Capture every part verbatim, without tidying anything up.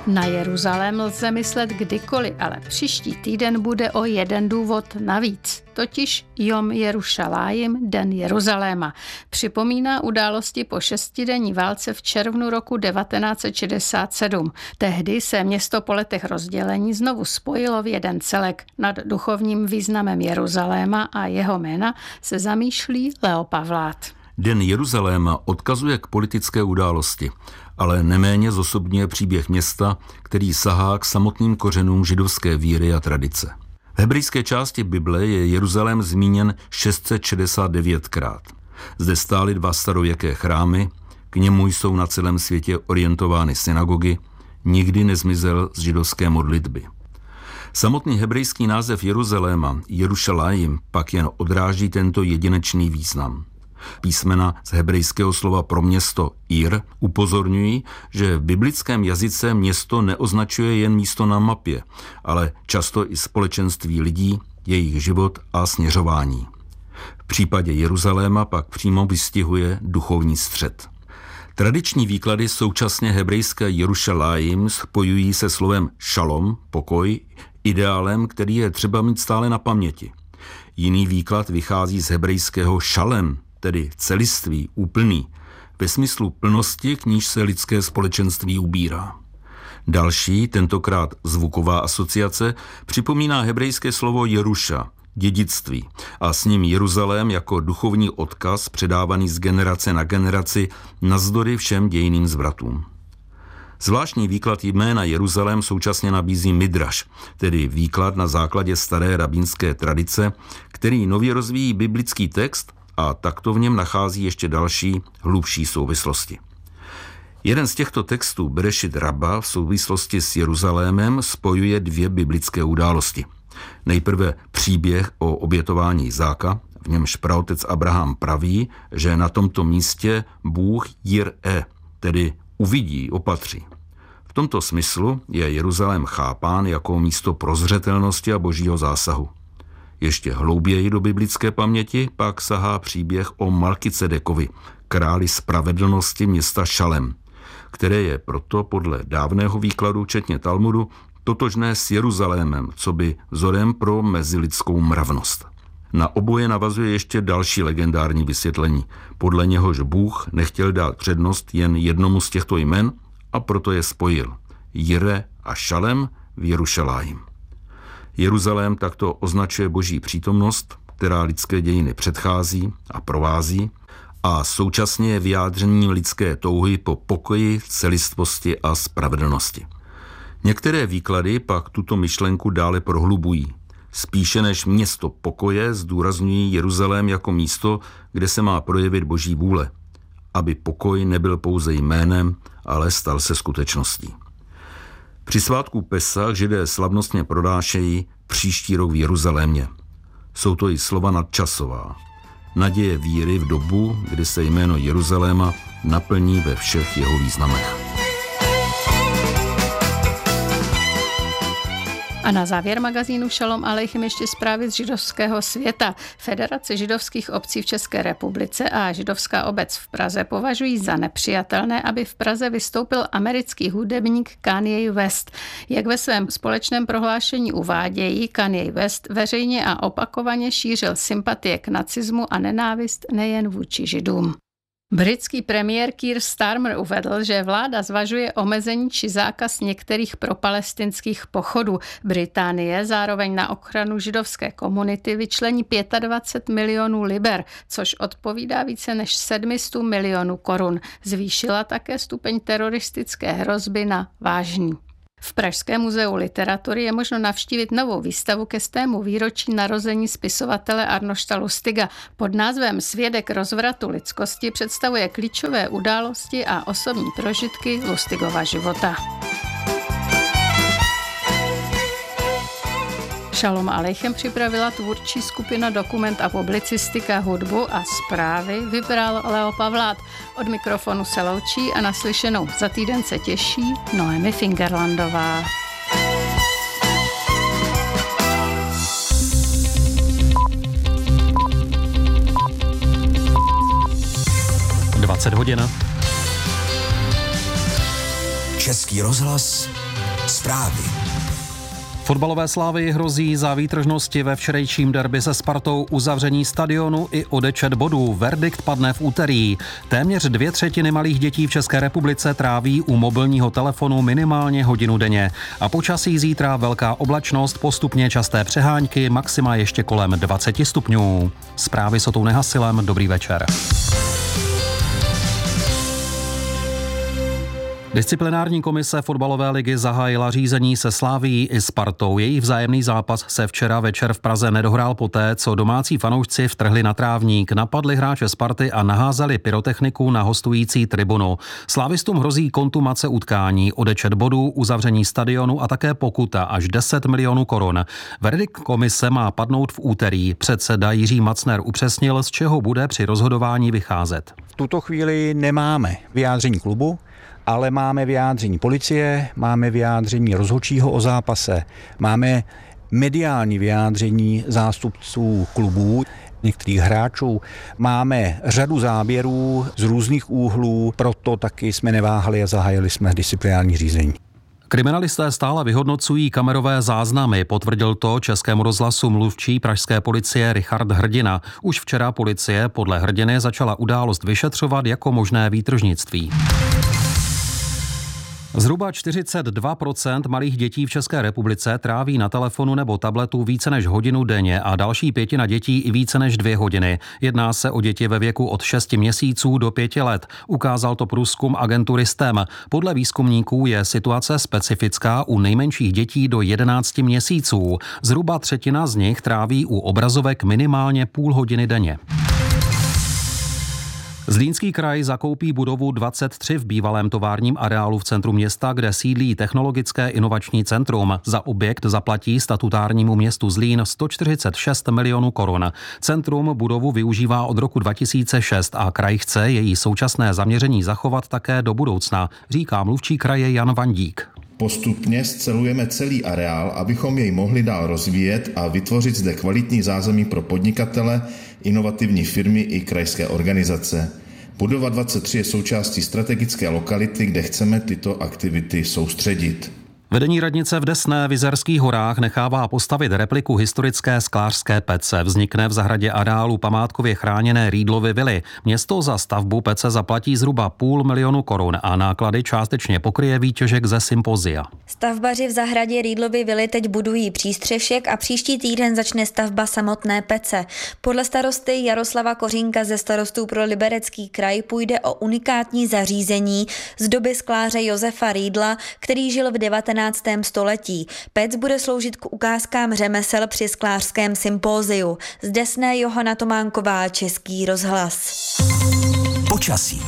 Na Jeruzalém lze myslet kdykoliv, ale příští týden bude o jeden důvod navíc, totiž Jom Jerušalájim, Den Jeruzaléma. Připomíná události po šestidenní válce v červnu roku devatenáct set šedesát sedm. Tehdy se město po letech rozdělení znovu spojilo v jeden celek. Nad duchovním významem Jeruzaléma a jeho jména se zamýšlí Leo Pavlát. Den Jeruzaléma odkazuje k politické události, ale neméně zosobňuje příběh města, který sahá k samotným kořenům židovské víry a tradice. V hebrejské části Bible je Jeruzalém zmíněn šest set šedesát devět krát. Zde stály dva starověké chrámy, k němu jsou na celém světě orientovány synagogy, nikdy nezmizel z židovské modlitby. Samotný hebrejský název Jeruzaléma, Jerušalájim, pak jen odráží tento jedinečný význam. Písmena z hebrejského slova pro město Ir upozorňují, že v biblickém jazyce město neoznačuje jen místo na mapě, ale často i společenství lidí, jejich život a směřování. V případě Jeruzaléma pak přímo vystihuje duchovní střed. Tradiční výklady současně hebrejské Jerušalájim spojují se slovem šalom, pokoj, ideálem, který je třeba mít stále na paměti. Jiný výklad vychází z hebrejského šalem, tedy celiství, úplný, ve smyslu plnosti, k níž se lidské společenství ubírá. Další, tentokrát zvuková asociace, připomíná hebrejské slovo Jeruša, dědictví, a s ním Jeruzalém jako duchovní odkaz předávaný z generace na generaci navzdory všem dějiným zvratům. Zvláštní výklad jména Jeruzalém současně nabízí Midraš, tedy výklad na základě staré rabínské tradice, který nově rozvíjí biblický text a takto v něm nachází ještě další, hlubší souvislosti. Jeden z těchto textů, Berešit Rabba, v souvislosti s Jeruzalémem spojuje dvě biblické události. Nejprve příběh o obětování Izáka, v němž praotec Abraham praví, že na tomto místě Bůh Jir-e, tedy uvidí, opatří. V tomto smyslu je Jeruzalém chápán jako místo prozřetelnosti a božího zásahu. Ještě hlouběji do biblické paměti pak sahá příběh o Malkicedekovi, králi spravedlnosti města Šalem, které je proto podle dávného výkladu, včetně Talmudu, totožné s Jeruzalémem, coby vzorem pro mezilidskou mravnost. Na oboje navazuje ještě další legendární vysvětlení, podle něhož Bůh nechtěl dát přednost jen jednomu z těchto jmen a proto je spojil. Jire a Šalem v Jerušalájim. Jeruzalém takto označuje boží přítomnost, která lidské dějiny předchází a provází, a současně je vyjádřením lidské touhy po pokoji, celistvosti a spravedlnosti. Některé výklady pak tuto myšlenku dále prohlubují. Spíše než město pokoje zdůrazňují Jeruzalém jako místo, kde se má projevit boží vůle, aby pokoj nebyl pouze jménem, ale stal se skutečností. Při svátku Pesach Židé slavnostně pronášejí příští rok v Jeruzalémě. Jsou to i slova nadčasová. Naděje víry v dobu, kdy se jméno Jeruzaléma naplní ve všech jeho významech. A na závěr magazínu Šalom Alejchim ještě zprávy z židovského světa. Federace židovských obcí v České republice a židovská obec v Praze považují za nepřijatelné, aby v Praze vystoupil americký hudebník Kanye West. Jak ve svém společném prohlášení uvádějí, Kanye West veřejně a opakovaně šířil sympatie k nacismu a nenávist nejen vůči židům. Britský premiér Keir Starmer uvedl, že vláda zvažuje omezení či zákaz některých propalestinských pochodů. Británie zároveň na ochranu židovské komunity vyčlení dvacet pět milionů liber, což odpovídá více než sedm set milionů korun. Zvýšila také stupeň teroristické hrozby na vážný. V Pražském muzeu literatury je možno navštívit novou výstavu ke stému výročí narození spisovatele Arnošta Lustiga. Pod názvem Svědek rozvratu lidskosti představuje klíčové události a osobní prožitky Lustigova života. Šalom Alejchem připravila tvůrčí skupina Dokument a publicistika, hudbu a zprávy vybral Leo Pavlát. Od mikrofonu se loučí a naslyšenou za týden se těší Noemi Fingerlandová. dvacet hodin. Český rozhlas zprávy. Fotbalové slávy hrozí za výtržnosti ve včerejším derby se Spartou uzavření stadionu i odečet bodů. Verdikt padne v úterý. Téměř dvě třetiny malých dětí v České republice tráví u mobilního telefonu minimálně hodinu denně. A počasí zítra velká oblačnost, postupně časté přeháňky, maxima ještě kolem dvacet stupňů. Zprávy s Otou Nehasilem, dobrý večer. Disciplinární komise fotbalové ligy zahájila řízení se Slavií i Spartou. Jejich vzájemný zápas se včera večer v Praze nedohrál poté, co domácí fanoušci vtrhli na trávník, napadli hráče Sparty a naházeli pyrotechniku na hostující tribunu. Slávistům hrozí kontumace utkání, odečet bodů, uzavření stadionu a také pokuta až deset milionů korun. Verdikt komise má padnout v úterý. Předseda Jiří Macner upřesnil, z čeho bude při rozhodování vycházet. V tuto chvíli nemáme vyjádření klubu, ale máme vyjádření policie, máme vyjádření rozhodčího o zápase, máme mediální vyjádření zástupců klubů, některých hráčů, máme řadu záběrů z různých úhlů, proto taky jsme neváhali a zahájili jsme disciplinární řízení. Kriminalisté stále vyhodnocují kamerové záznamy, potvrdil to Českému rozhlasu mluvčí pražské policie Richard Hrdina. Už včera policie podle Hrdiny začala událost vyšetřovat jako možné výtržnictví. Zhruba čtyřicet dva procent malých dětí v České republice tráví na telefonu nebo tabletu více než hodinu denně a další pětina dětí i více než dvě hodiny. Jedná se o děti ve věku od šesti měsíců do pěti let. Ukázal to průzkum agentury S T E M. Podle výzkumníků je situace specifická u nejmenších dětí do jedenácti měsíců. Zhruba třetina z nich tráví u obrazovek minimálně půl hodiny denně. Zlínský kraj zakoupí budovu dvacet tři v bývalém továrním areálu v centru města, kde sídlí Technologické inovační centrum. Za objekt zaplatí statutárnímu městu Zlín sto čtyřicet šest milionů korun. Centrum budovu využívá od roku dva tisíce šest a kraj chce její současné zaměření zachovat také do budoucna, říká mluvčí kraje Jan Vandík. Postupně scelujeme celý areál, abychom jej mohli dál rozvíjet a vytvořit zde kvalitní zázemí pro podnikatele, inovativní firmy i krajské organizace. Budova dvacet tři je součástí strategické lokality, kde chceme tyto aktivity soustředit. Vedení radnice v Desné v Jizerských horách nechává postavit repliku historické sklářské pece. Vznikne v zahradě areálu památkově chráněné Rýdlovy vily. Město za stavbu pece zaplatí zhruba půl milionu korun a náklady částečně pokryje výtěžek ze sympozia. Stavbaři v zahradě Rýdlovy vily teď budují přístřešek a příští týden začne stavba samotné pece. Podle starosty Jaroslava Kořínka ze Starostů pro Liberecký kraj půjde o unikátní zařízení z doby skláře Josefa Rýdla, který žil v devatenáctém století. Pec bude sloužit k ukázkám řemesel při sklářském sympóziu. Z Desné Johana Tománková, Český rozhlas. Počasí.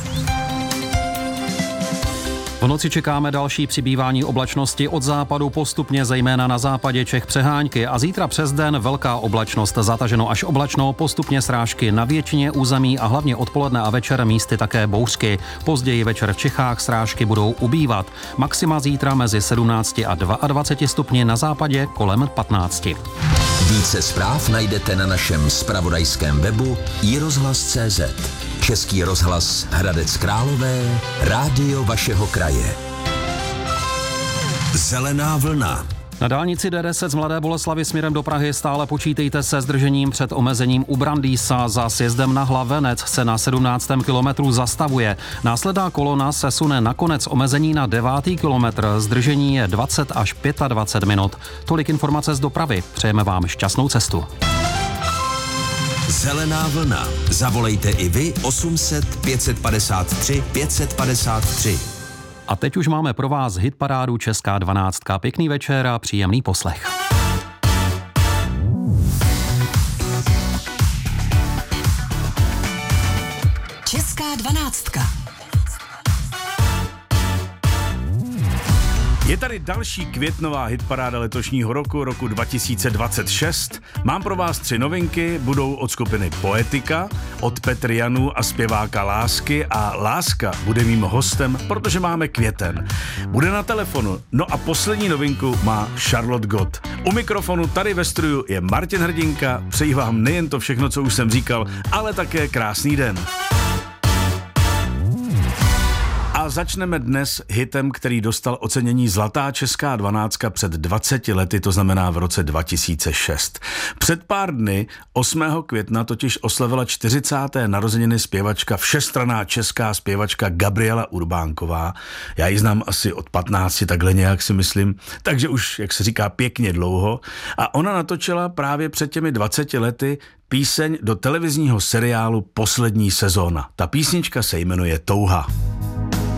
V noci čekáme další přibývání oblačnosti od západu, postupně zejména na západě Čech přeháňky a zítra přes den velká oblačnost, zataženo až oblačno, postupně srážky na většině území a hlavně odpoledne a večer místy také bouřky. Později večer v Čechách srážky budou ubývat. Maxima zítra mezi sedmnácti a dvaceti dvěma stupni, na západě kolem patnácti. Více zpráv najdete na našem zpravodajském webu i rozhlas tečka cé zet. Český rozhlas Hradec Králové, rádio vašeho kraje. Zelená vlna. Na dálnici D deset z Mladé Boleslavi směrem do Prahy stále počítejte se zdržením před omezením u Brandýsa. Za sjezdem na Hlavenec se na sedmnáctém kilometru zastavuje. Následná kolona se sune na konec omezení na devátý kilometr. Zdržení je dvacet až dvacet pět minut. Tolik informace z dopravy. Přejeme vám šťastnou cestu. Zelená vlna. Zavolejte i vy osm set pět set padesát tři pět set padesát tři. A teď už máme pro vás hitparádu Česká dvanáctka. Pěkný večer a příjemný poslech. Česká dvanáctka. Je tady další květnová hitparáda letošního roku, roku dva tisíce dvacet šest. Mám pro vás tři novinky, budou od skupiny Poetika, od Petry Janu a zpěváka Lásky a Láska bude mým hostem, protože máme květen. Bude na telefonu, no a poslední novinku má Charlotte Gott. U mikrofonu tady ve studiu je Martin Hrdinka, přeji vám nejen to všechno, co už jsem říkal, ale také krásný den. A a začneme dnes hitem, který dostal ocenění Zlatá česká dvanáctka před dvaceti lety, to znamená v roce dva tisíce šest. Před pár dny, osmého května, totiž oslavila čtyřicáté narozeniny zpěvačka, všestranná česká zpěvačka Gabriela Urbánková. Já ji znám asi od patnácti, takhle nějak si myslím, takže už, jak se říká, pěkně dlouho. A ona natočila právě před těmi dvaceti lety píseň do televizního seriálu Poslední sezóna. Ta písnička se jmenuje Touha.